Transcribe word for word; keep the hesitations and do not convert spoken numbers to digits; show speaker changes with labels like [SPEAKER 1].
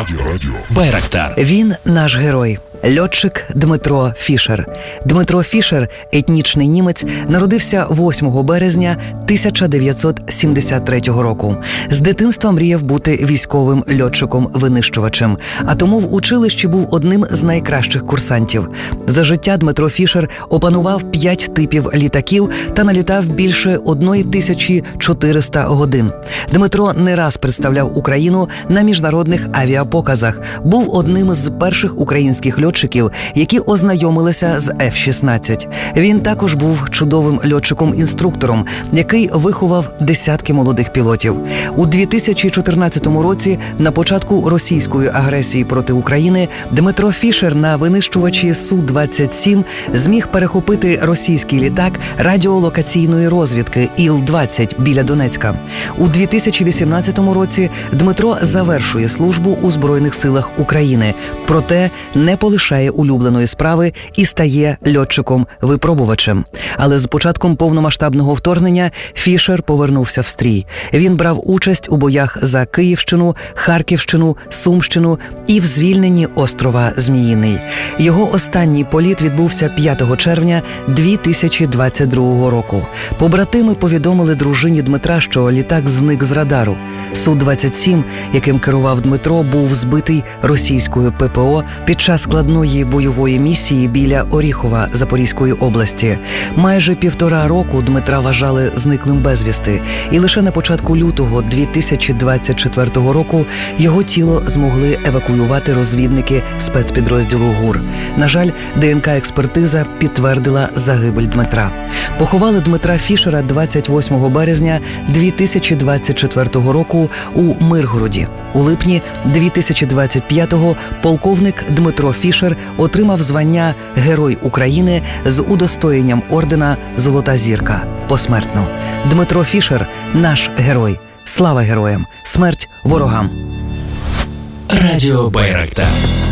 [SPEAKER 1] Радіо. Радіо. Байрактар.
[SPEAKER 2] Він наш герой. Льотчик Дмитро Фішер. Дмитро Фішер, етнічний німець, народився восьмого березня тисяча дев'ятсот сімдесят третього року. З дитинства мріяв бути військовим льотчиком-винищувачем, а тому в училищі був одним з найкращих курсантів. За життя Дмитро Фішер опанував п'ять типів літаків та налітав більше тисячі чотириста годин. Дмитро не раз представляв Україну на міжнародних авіапоказах. Був одним з перших українських льотчиків, які ознайомилися з еф шістнадцять. Він також був чудовим льотчиком-інструктором, який виховав десятки молодих пілотів. У дві тисячі чотирнадцятому році, на початку російської агресії проти України, Дмитро Фішер на винищувачі Су двадцять сім зміг перехопити російський літак радіолокаційної розвідки Іл двадцять біля Донецька. У дві тисячі вісімнадцятому році Дмитро завершує службу у Збройних силах України, проте не полишає улюбленої справи і стає льотчиком-випробувачем. Але з початком повномасштабного вторгнення Фішер повернувся в стрій. Він брав участь у боях за Київщину, Харківщину, Сумщину і в звільненні острова Зміїний. Його останній політ відбувся п'ятого червня дві тисячі двадцять другого року. Побратими повідомили дружині Дмитра, що літак зник з радару. Су двадцять сім, яким керував Дмитро, був збитий російською пе пе о під час складної бойової місії біля Оріхова Запорізької області. Майже півтора року Дмитра вважали зниклим безвісти, і лише на початку лютого дві тисячі двадцять четвертого року його тіло змогли евакуювати розвідники спецпідрозділу ГУР. На жаль, де ен ка-експертиза підтвердила загибель Дмитра. Поховали Дмитра Фішера двадцять восьмого березня дві тисячі двадцять четвертого року у Миргороді. У липні дві тисячі двадцять п'ятого полковник Дмитро Фішер отримав звання Герой України з удостоєнням ордена «Золота зірка» посмертно. Дмитро Фішер – наш герой. Слава героям! Смерть ворогам!
[SPEAKER 1] Радіо Байрактар.